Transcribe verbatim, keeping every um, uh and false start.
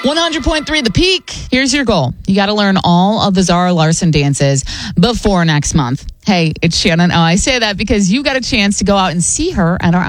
one hundred point three The Peak. Here's your goal. You got to learn all of the Zara Larson dances before next month. Hey, it's Shannon. Oh, I say that because you got a chance to go out and see her at our